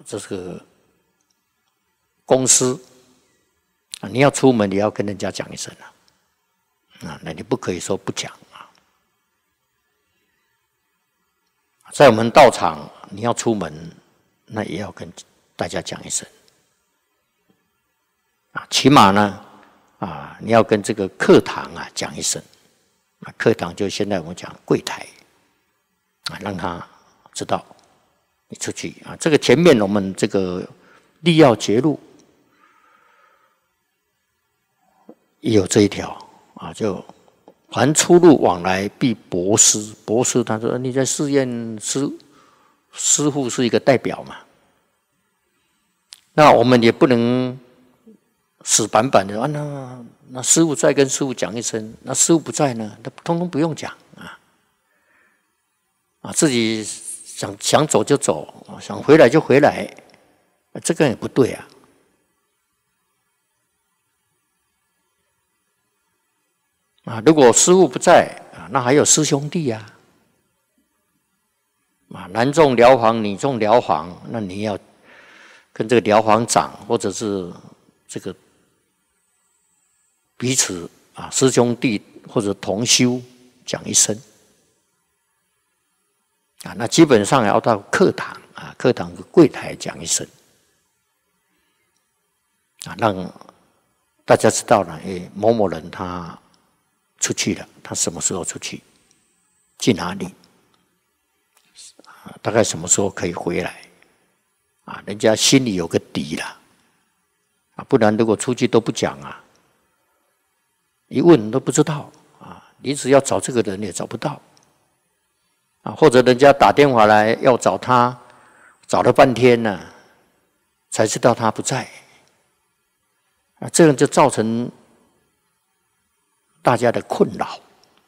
这个公司啊，你要出门你要跟人家讲一声啊，那你不可以说不讲啊。在我们道场，你要出门，那也要跟大家讲一声啊，起码呢啊，你要跟这个课堂啊讲一声啊，课堂就现在我们讲柜台啊，让他知道你出去啊。这个前面我们这个立要节录也有这一条啊，就凡出入往来必博师。博师他说你在寺院师父是一个代表嘛，那我们也不能死板板的啊，那师父在跟师父讲一声，那师父不在呢，那通通不用讲啊，自己想走就走，想回来就回来，这个也不对啊。啊，如果师父不在啊，那还有师兄弟啊。啊，男众寮房，女众寮房，那你要跟这个寮房长或者是这个彼此啊师兄弟或者同修讲一声啊，那基本上要到课堂啊，课堂的柜台讲一声啊，让大家知道了，某某人他出去了，他什么时候出去，去哪里，大概什么时候可以回来啊？人家心里有个底了啊，不然如果出去都不讲啊，一问都不知道啊，你只要找这个人也找不到啊，或者人家打电话来要找他，找了半天呢，才知道他不在啊，这样就造成大家的困扰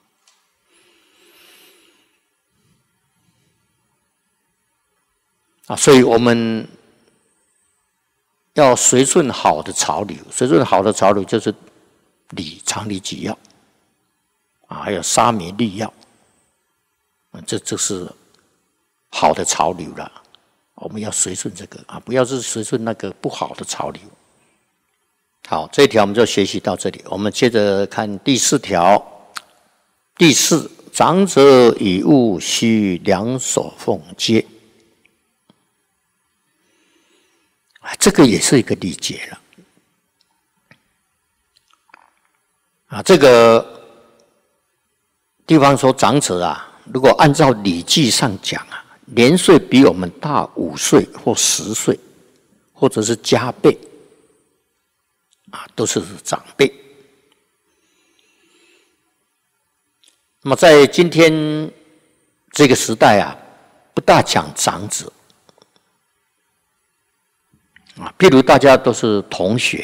啊，所以我们要随顺好的潮流。随顺好的潮流就是常理己要啊，还有沙弥利要啊，这是好的潮流了。我们要随顺这个啊，不要是随顺那个不好的潮流。好，这一条我们就学习到这里。我们接着看第4条。第4，长者以物须两手奉接。这个也是一个礼节了啊。这个地方说长者啊，如果按照礼记上讲啊，年岁比我们大5岁或10岁，或者是加倍啊，都是长辈。那么在今天这个时代啊，不大讲长者啊，譬如大家都是同学，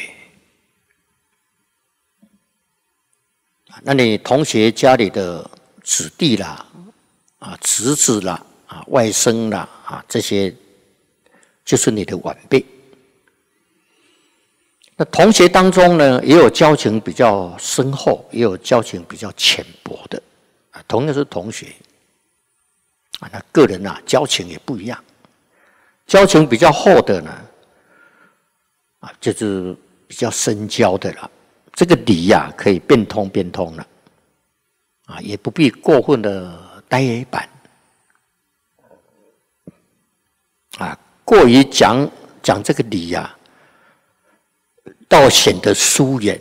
那你同学家里的子弟啦，啊侄子啦，啊外甥啦，啊这些就是你的晚辈。那同学当中呢，也有交情比较深厚，也有交情比较浅薄的啊，同样是同学啊，那个人啊交情也不一样。交情比较厚的呢，啊就是比较深交的了。这个理呀，可以变通了啊，也不必过分的呆板啊，过于讲这个理呀，倒显得疏远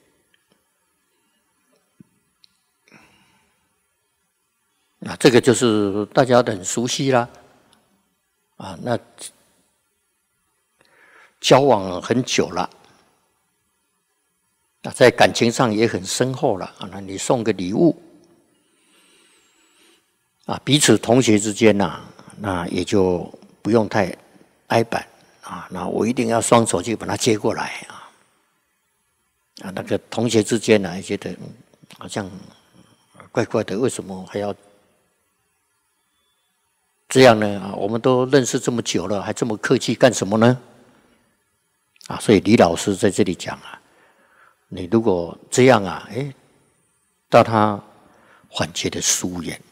啊，这个就是大家都很熟悉啦啊，那交往很久了。在感情上也很深厚了啊，那你送个礼物啊，彼此同学之间呐，那也就不用太呆板啊，那我一定要双手去把它接过来啊，那个同学之间呢，觉得好像怪怪的，为什么还要这样呢？啊，我们都认识这么久了，还这么客气干什么呢？啊，所以李老师在这里讲啊。你如果这样啊，到他缓解的疏远